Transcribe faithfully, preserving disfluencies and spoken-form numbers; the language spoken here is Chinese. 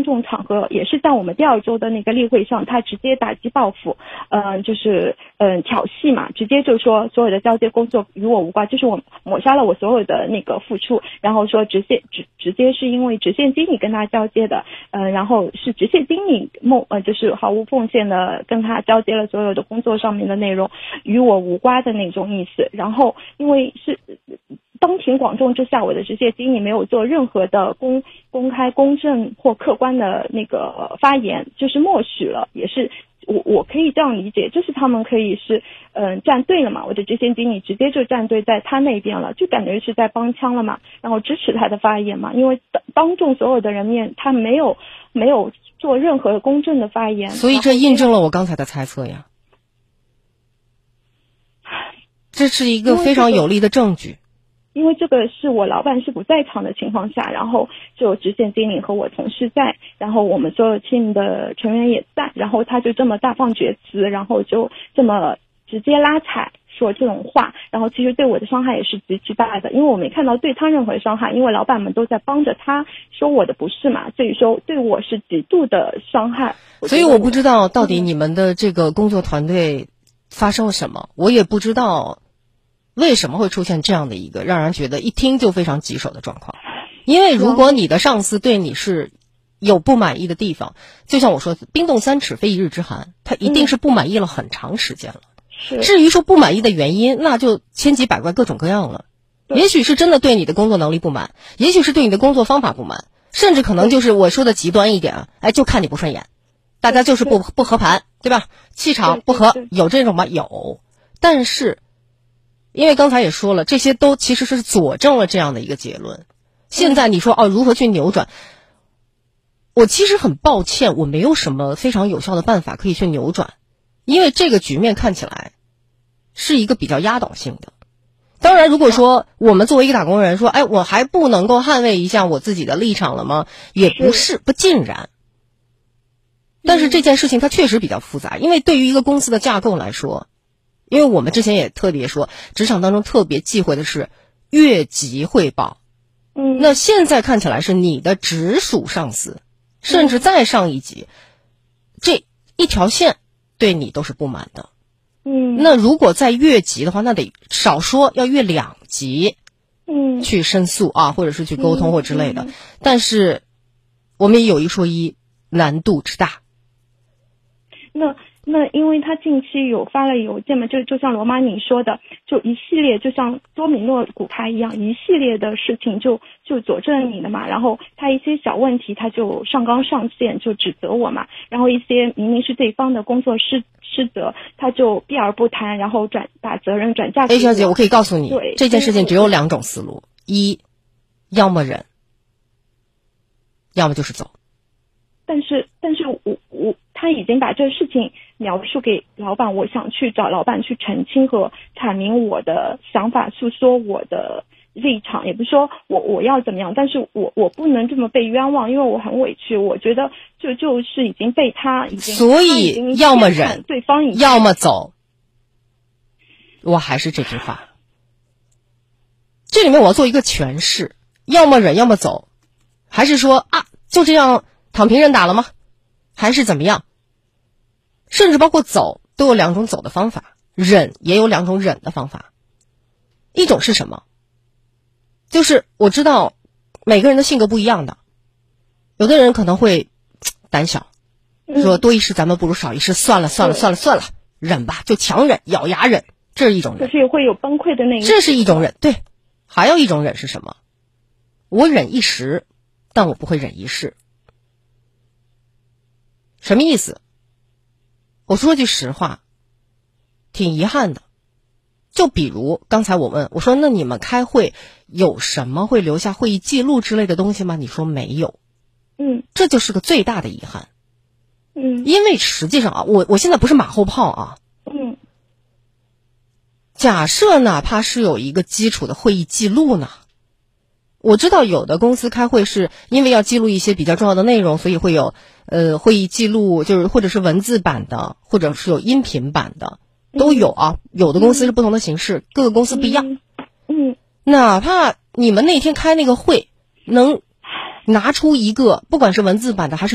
众场合，也是在我们第二周的那个例会上，他直接打击报复，嗯、呃，就是嗯、呃、挑衅嘛，直接就说所有的交接工作与我无关，就是我抹杀了我所有的那个付出，然后说直线直直接是因为直线经理跟他交接的，嗯、呃，然后是直线经理梦呃就是毫无奉献的跟他交接了所有的工作上面的内容，与我无关的那种意思。然后因为是当庭广众之下，我的直线经理没有做任何的公公开、公正或客观的那个发言，就是默许了，也是我我可以这样理解，就是他们可以是嗯、呃、站队了嘛，我的直线经理直接就站队在他那边了，就感觉是在帮腔了嘛，然后支持他的发言嘛，因为当众所有的人面，他没有没有做任何公正的发言， 所以这印证了我刚才的猜测呀。这是一个非常有力的证据。 因为这个是我老板是不在场的情况下，然后就直线经理和我同事在，然后我们所有 team 的成员也在，然后他就这么大放厥词，然后就这么直接拉踩说这种话，然后其实对我的伤害也是极其大的，因为我没看到对他任何伤害，因为老板们都在帮着他说我的不是嘛，所以说对我是极度的伤害。 所以我不知道到底你们的这个工作团队发生了什么，我也不知道为什么会出现这样的一个让人觉得一听就非常棘手的状况。因为如果你的上司对你是有不满意的地方，就像我说冰冻三尺非一日之寒，他一定是不满意了很长时间了。 是至于说不满意的原因，那就千奇百怪各种各样了。也许是真的对你的工作能力不满，也许是对你的工作方法不满，甚至可能就是我说的极端一点啊，哎，就看你不顺眼，大家就是不不合盘，对吧？气场不合，有这种吗？有。但是因为刚才也说了，这些都其实是佐证了这样的一个结论。现在你说哦，如何去扭转？我其实很抱歉，我没有什么非常有效的办法可以去扭转，因为这个局面看起来是一个比较压倒性的。当然，如果说我们作为一个打工人说，哎，我还不能够捍卫一下我自己的立场了吗？也不是，不尽然。但是这件事情它确实比较复杂，因为对于一个公司的架构来说，因为我们之前也特别说，职场当中特别忌讳的是越级汇报。 嗯， 那现在看起来是你的直属上司，甚至再上一级，这一条线对你都是不满的。 嗯， 那如果再越级的话，那得少说要越两级， 嗯， 去申诉啊，或者是去沟通或之类的。 嗯嗯、 但是我们也有一说一，难度之大。 那那因为他近期有发了邮件嘛，就就像罗马你说的，就一系列就像多米诺骨牌一样，一系列的事情就就佐证你的嘛。然后他一些小问题他就上纲上线，就指责我嘛。然后一些明明是对方的工作失失责，他就避而不谈，然后转把责任转嫁给我。 A 小姐，我可以告诉你， 对这件事情只有两种思路：一，要么忍，要么就是走。 但是但是我我他已经把这个事情描述给老板，我想去找老板去澄清和阐明我的想法，诉说我的立场，也不是说我我要怎么样，但是我我不能这么被冤枉，因为我很委屈，我觉得就就是已经被他已经， 所以要么忍， 对方已经要么走。我还是这句话，这里面我要做一个诠释：要么忍，要么走，还是说啊就这样躺平认打了吗？还是怎么样？甚至包括走都有两种走的方法，忍也有两种忍的方法。一种是什么？就是我知道每个人的性格不一样的，有的人可能会胆小，说多一事咱们不如少一事，算了算了算了算了，忍吧，就强忍，咬牙忍，这是一种忍。 可是也会有崩溃的那一这是一种忍，对。还有一种忍是什么？我忍一时，但我不会忍一世。什么意思？我说句实话，挺遗憾的。就比如刚才我问我说，那你们开会有什么会留下会议记录之类的东西吗？你说没有。 嗯， 这就是个最大的遗憾。 嗯， 因为实际上啊，我我现在不是马后炮啊。 嗯， 假设哪怕是有一个基础的会议记录呢，我知道有的公司开会是因为要记录一些比较重要的内容，所以会有呃会议记录，就是或者是文字版的，或者是有音频版的，都有啊。有的公司是不同的形式，各个公司不一样。 嗯， 哪怕你们那天开那个会能拿出一个不管是文字版的还是